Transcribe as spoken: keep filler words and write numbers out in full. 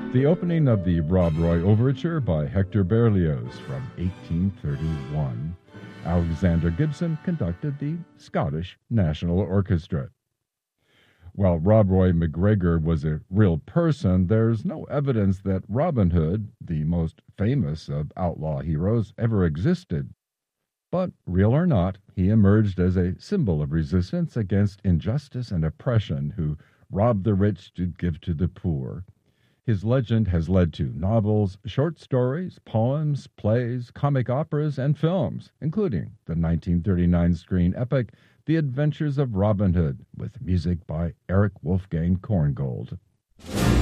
The opening of the Rob Roy Overture by Hector Berlioz from eighteen thirty-one. Alexander Gibson conducted the Scottish National Orchestra. While Rob Roy McGregor was a real person, there's no evidence that Robin Hood, the most famous of outlaw heroes, ever existed. But, real or not, he emerged as a symbol of resistance against injustice and oppression, who robbed the rich to give to the poor. His legend has led to novels, short stories, poems, plays, comic operas, and films, including the nineteen thirty-nine screen epic The Adventures of Robin Hood, with music by Eric Wolfgang Korngold.